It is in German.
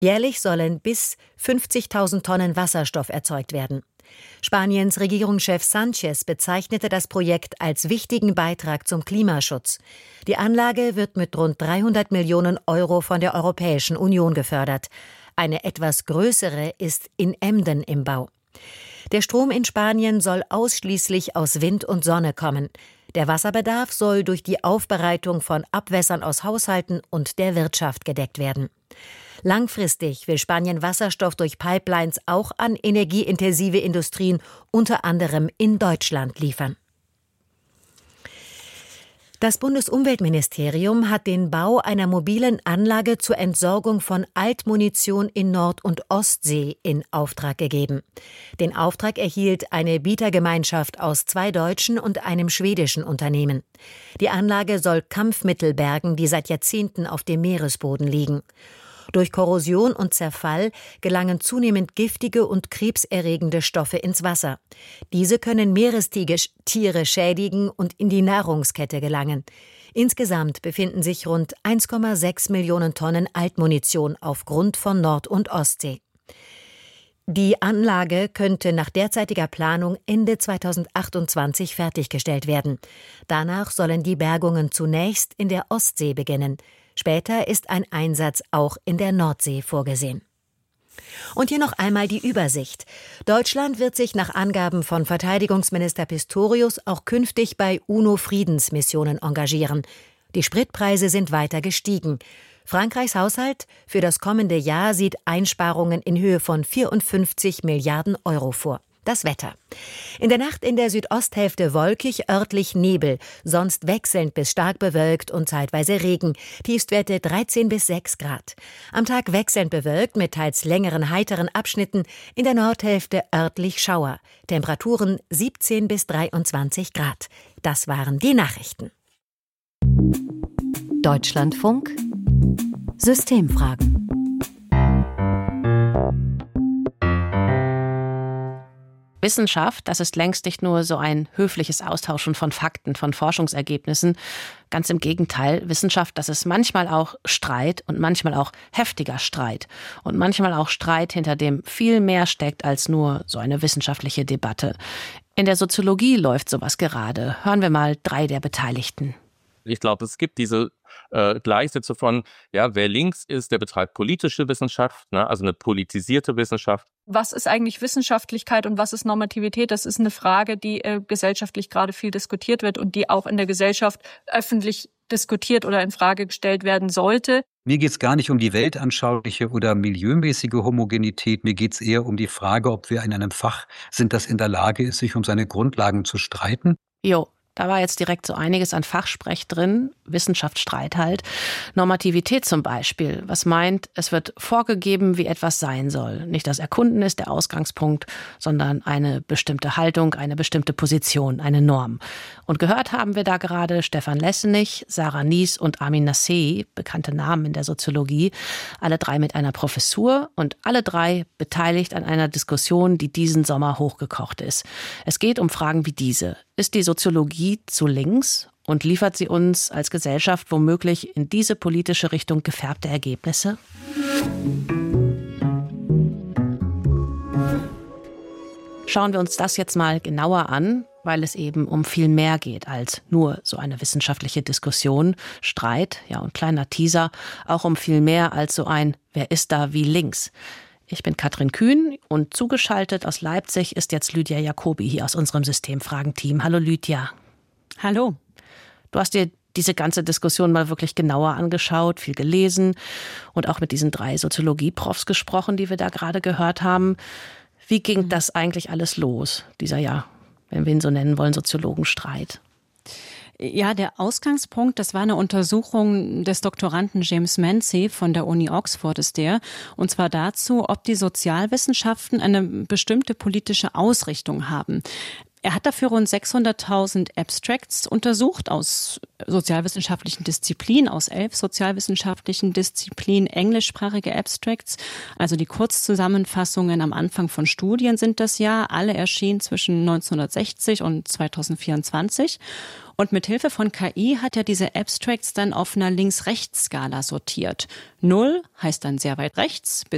Jährlich sollen bis 50.000 Tonnen Wasserstoff erzeugt werden. Spaniens Regierungschef Sánchez bezeichnete das Projekt als wichtigen Beitrag zum Klimaschutz. Die Anlage wird mit rund 300 Millionen Euro von der Europäischen Union gefördert. Eine etwas größere ist in Emden im Bau. Der Strom in Spanien soll ausschließlich aus Wind und Sonne kommen. Der Wasserbedarf soll durch die Aufbereitung von Abwässern aus Haushalten und der Wirtschaft gedeckt werden. Langfristig will Spanien Wasserstoff durch Pipelines auch an energieintensive Industrien, unter anderem in Deutschland, liefern. Das Bundesumweltministerium hat den Bau einer mobilen Anlage zur Entsorgung von Altmunition in Nord- und Ostsee in Auftrag gegeben. Den Auftrag erhielt eine Bietergemeinschaft aus 2 deutschen und einem schwedischen Unternehmen. Die Anlage soll Kampfmittel bergen, die seit Jahrzehnten auf dem Meeresboden liegen. Durch Korrosion und Zerfall gelangen zunehmend giftige und krebserregende Stoffe ins Wasser. Diese können Meerestiere schädigen und in die Nahrungskette gelangen. Insgesamt befinden sich rund 1,6 Millionen Tonnen Altmunition auf Grund von Nord- und Ostsee. Die Anlage könnte nach derzeitiger Planung Ende 2028 fertiggestellt werden. Danach sollen die Bergungen zunächst in der Ostsee beginnen. Später ist ein Einsatz auch in der Nordsee vorgesehen. Und hier noch einmal die Übersicht. Deutschland wird sich nach Angaben von Verteidigungsminister Pistorius auch künftig bei UNO-Friedensmissionen engagieren. Die Spritpreise sind weiter gestiegen. Frankreichs Haushalt für das kommende Jahr sieht Einsparungen in Höhe von 54 Milliarden Euro vor. Das Wetter. In der Nacht in der Südosthälfte wolkig, örtlich Nebel, sonst wechselnd bis stark bewölkt und zeitweise Regen. Tiefstwerte 13 bis 6 Grad. Am Tag wechselnd bewölkt mit teils längeren heiteren Abschnitten, in der Nordhälfte örtlich Schauer. Temperaturen 17 bis 23 Grad. Das waren die Nachrichten. Deutschlandfunk Systemfragen. Wissenschaft, das ist längst nicht nur so ein höfliches Austauschen von Fakten, von Forschungsergebnissen. Ganz im Gegenteil, Wissenschaft, das ist manchmal auch Streit und manchmal auch heftiger Streit. Und manchmal auch Streit, hinter dem viel mehr steckt als nur so eine wissenschaftliche Debatte. In der Soziologie läuft sowas gerade. Hören wir mal 3 der Beteiligten. Ich glaube, es gibt diese Gleichsätze von, ja, wer links ist, der betreibt politische Wissenschaft, ne, also eine politisierte Wissenschaft. Was ist eigentlich Wissenschaftlichkeit und was ist Normativität? Das ist eine Frage, die gesellschaftlich gerade viel diskutiert wird und die auch in der Gesellschaft öffentlich diskutiert oder in Frage gestellt werden sollte. Mir geht es gar nicht um die weltanschauliche oder milieumäßige Homogenität. Mir geht es eher um die Frage, ob wir in einem Fach sind, das in der Lage ist, sich um seine Grundlagen zu streiten. Jo. Da war jetzt direkt so einiges an Fachsprech drin, Wissenschaftsstreit halt. Normativität zum Beispiel, was meint, es wird vorgegeben, wie etwas sein soll. Nicht das Erkunden ist der Ausgangspunkt, sondern eine bestimmte Haltung, eine bestimmte Position, eine Norm. Und gehört haben wir da gerade Stefan Lessenich, Sarah Nies und Armin Nassei, bekannte Namen in der Soziologie, alle 3 mit einer Professur und alle 3 beteiligt an einer Diskussion, die diesen Sommer hochgekocht ist. Es geht um Fragen wie diese. Ist die Soziologie zu links und liefert sie uns als Gesellschaft womöglich in diese politische Richtung gefärbte Ergebnisse? Schauen wir uns das jetzt mal genauer an, weil es eben um viel mehr geht als nur so eine wissenschaftliche Diskussion, Streit, ja und kleiner Teaser, auch um viel mehr als so ein Wer ist da wie links. Ich bin Katrin Kühn und zugeschaltet aus Leipzig ist jetzt Lydia Jacobi hier aus unserem Systemfragen-Team. Hallo Lydia. Hallo. Du hast dir diese ganze Diskussion mal wirklich genauer angeschaut, viel gelesen und auch mit diesen 3 Soziologie-Profs gesprochen, die wir da gerade gehört haben. Wie ging das eigentlich alles los, dieser, ja, wenn wir ihn so nennen wollen, Soziologenstreit? Ja, der Ausgangspunkt, das war eine Untersuchung des Doktoranden James Mancy von der Uni Oxford ist der. Und zwar dazu, ob die Sozialwissenschaften eine bestimmte politische Ausrichtung haben. Er hat dafür rund 600.000 Abstracts untersucht aus sozialwissenschaftlichen Disziplinen, aus 11 sozialwissenschaftlichen Disziplinen, englischsprachige Abstracts, also die Kurzzusammenfassungen am Anfang von Studien sind das ja, alle erschienen zwischen 1960 und 2024. Und mit Hilfe von KI hat er diese Abstracts dann auf einer Links-Rechts-Skala sortiert. 0 heißt dann sehr weit rechts, bis